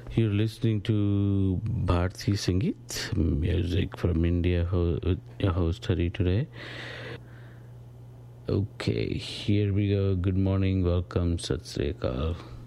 You're listening to Bharti Sangeet, music from India, your host Hari today. Okay, here we go. Good morning, welcome, Sat Sri Akal.